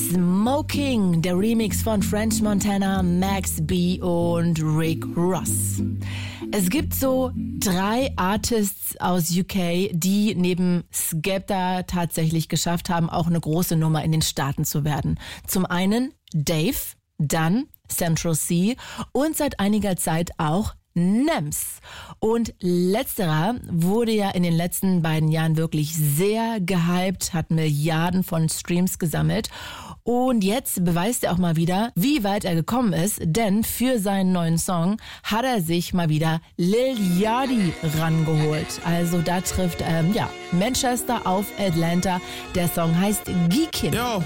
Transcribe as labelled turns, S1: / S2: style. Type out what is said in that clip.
S1: Smoking, der Remix von French Montana, Max B und Rick Ross. Es gibt so 3 Artists aus UK, die neben Skepta tatsächlich geschafft haben, auch eine große Nummer in den Staaten zu werden. Zum einen Dave, dann Central C und seit einiger Zeit auch Nems. Und letzterer wurde ja in den letzten beiden Jahren wirklich sehr gehypt, hat Milliarden von Streams gesammelt. Und jetzt beweist er auch mal wieder, wie weit er gekommen ist, denn für seinen neuen Song hat er sich mal wieder Lil Yachty rangeholt. Also da trifft Manchester auf Atlanta. Der Song heißt Geekin.
S2: Yo.